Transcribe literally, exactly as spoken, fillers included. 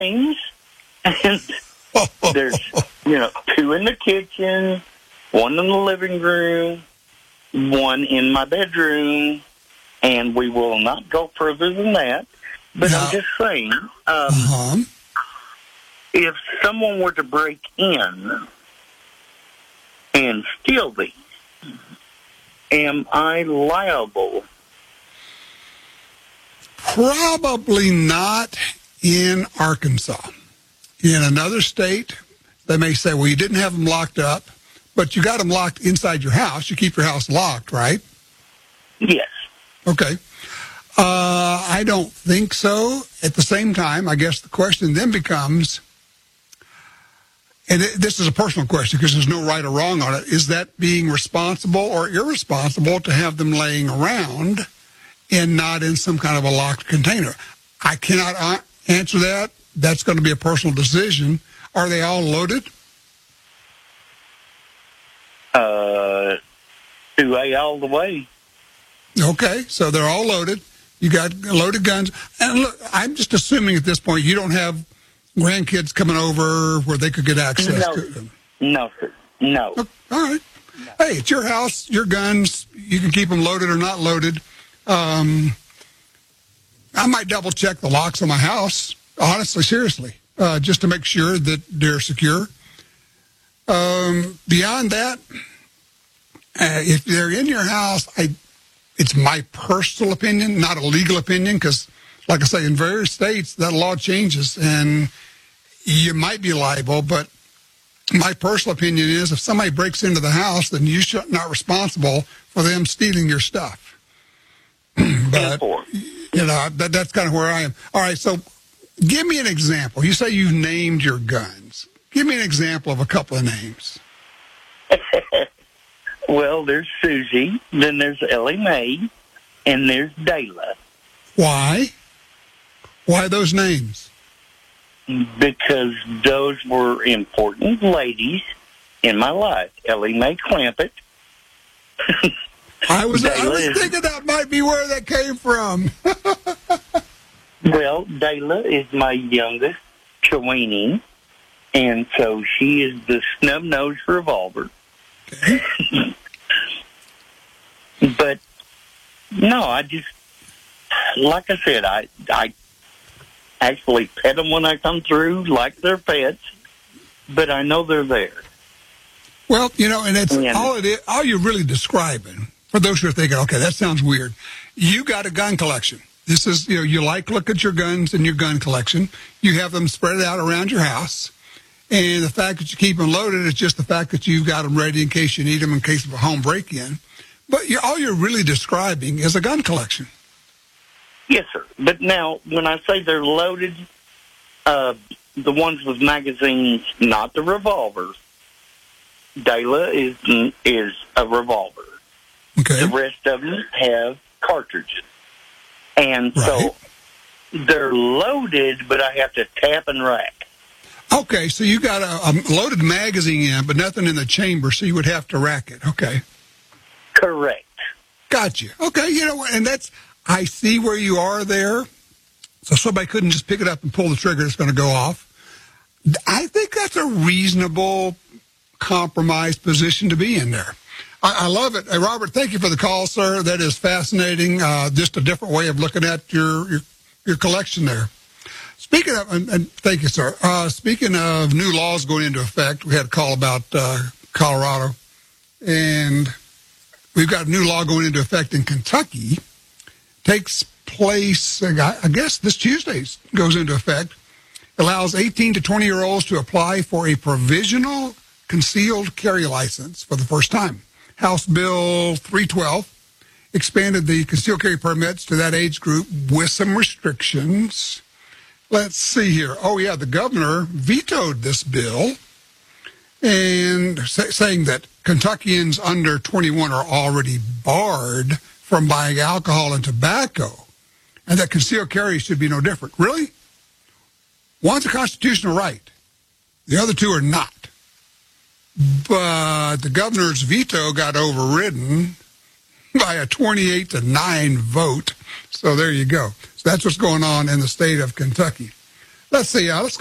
games, and there's, you know, two in the kitchen, one in the living room, one in my bedroom, and we will not go further than that. But no. I'm just saying, um, uh-huh. if someone were to break in and steal these, am I liable? Probably not in Arkansas. In another state, they may say, well, you didn't have them locked up, but you got them locked inside your house. You keep your house locked, right? Yes. Okay. Uh, I don't think so. At the same time, I guess the question then becomes, and it, this is a personal question because there's no right or wrong on it, is that being responsible or irresponsible to have them laying around and not in some kind of a locked container? I cannot uh, answer that. That's going to be a personal decision. Are they all loaded? Uh, two A all the way. Okay, so they're all loaded. You got loaded guns. And look, I'm just assuming at this point you don't have grandkids coming over where they could get access no, to them. No, sir. No. Oh, all right. No. Hey, it's your house, your guns. You can keep them loaded or not loaded. Um, I might double check the locks on my house, honestly, seriously, uh, just to make sure that they're secure. Um, beyond that, uh, if they're in your house, I, it's my personal opinion, not a legal opinion, because, like I say, in various states, that law changes, and you might be liable, but my personal opinion is if somebody breaks into the house, then you're not responsible for them stealing your stuff. But, you know, that, that's kind of where I am. All right, so give me an example. You say you named your guns. Give me an example of a couple of names. Well, there's Susie, then there's Ellie Mae, and there's Dayla. Why? Why those names? Because those were important ladies in my life. Ellie Mae Clampett. I was I was thinking that might be where that came from. Well, Dayla is my youngest, Cheweeney, and so she is the snub-nosed revolver. Okay. But, no, I just, like I said, I, I actually pet them when I come through like they're pets, but I know they're there. Well, you know, and it's and, all it is, all you're really describing, for those who are thinking, okay, that sounds weird, you got a gun collection. This is, you know, you like look at your guns in your gun collection. You have them spread out around your house. And the fact that you keep them loaded is just the fact that you've got them ready in case you need them in case of a home break-in. But you're, all you're really describing is a gun collection. Yes, sir. But now, when I say they're loaded, uh, the ones with magazines, not the revolvers, Dayla is is a revolver. Okay. The rest of them have cartridges. And right. so they're loaded, but I have to tap and rack. Okay, so you got a, a loaded magazine in, but nothing in the chamber, so you would have to rack it. Okay. Correct. Got you. Okay, you know what, and that's, I see where you are there. So somebody couldn't just pick it up and pull the trigger, it's going to go off. I think that's a reasonable compromise position to be in there. I, I love it. Hey, Robert, thank you for the call, sir. That is fascinating. Uh, just a different way of looking at your your, your collection there. Speaking of, and, and thank you, sir. Uh, speaking of new laws going into effect, we had a call about uh, Colorado, and we've got a new law going into effect in Kentucky. Takes place, I guess, this Tuesday goes into effect. Allows eighteen to twenty-year-olds to apply for a provisional concealed carry license for the first time. House Bill three twelve expanded the concealed carry permits to that age group with some restrictions. Let's see here. Oh, yeah, the governor vetoed this bill and say, saying that Kentuckians under twenty-one are already barred from buying alcohol and tobacco, and that concealed carry should be no different. Really? One's a constitutional right. The other two are not. But the governor's veto got overridden by a twenty-eight to nine vote. So there you go. So that's what's going on in the state of Kentucky. Let's see. Uh, let's